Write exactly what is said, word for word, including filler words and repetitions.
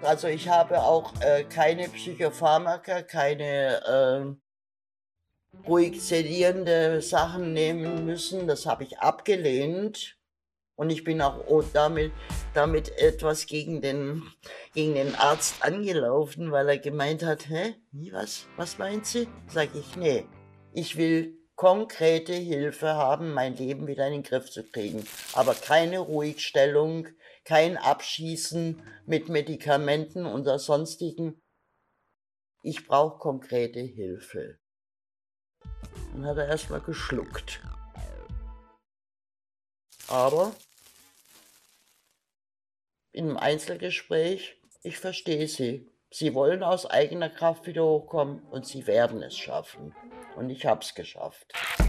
Also, ich habe auch, äh, keine Psychopharmaka, keine, ähm ruhig sedierende Sachen nehmen müssen. Das habe ich abgelehnt und ich bin auch o damit damit etwas gegen den gegen den Arzt angelaufen, weil er gemeint hat: „Hä, wie was? Was meint sie?“ Sage ich: „Ne, ich will konkrete Hilfe haben, mein Leben wieder in den Griff zu kriegen, aber keine Ruhigstellung, kein Abschießen mit Medikamenten oder Sonstigen. Ich brauche konkrete Hilfe.“ Dann hat er erst mal geschluckt. Aber im Einzelgespräch: „Ich verstehe Sie. Sie wollen aus eigener Kraft wieder hochkommen und Sie werden es schaffen.“ Und ich habe es geschafft.